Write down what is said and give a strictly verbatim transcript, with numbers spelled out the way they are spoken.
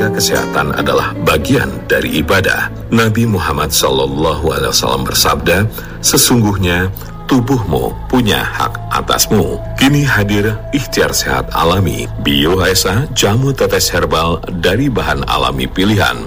menjaga kesehatan adalah bagian dari ibadah. Nabi Muhammad Sallallahu Alaihi Wasallam bersabda, sesungguhnya tubuhmu punya hak atasmu. Kini hadir Ikhtiar Sehat Alami, Bio H S A, jamu tetes herbal dari bahan alami pilihan.